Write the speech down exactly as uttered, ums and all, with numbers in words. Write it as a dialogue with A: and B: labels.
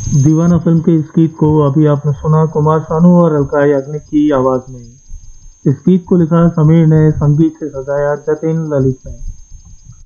A: दीवाना फिल्म के इस गीत को अभी आपने सुना कुमार सानू और अलका याग्निक की आवाज में। इस गीत को लिखा समीर ने, संगीत से सजाया जतिन ललित ने।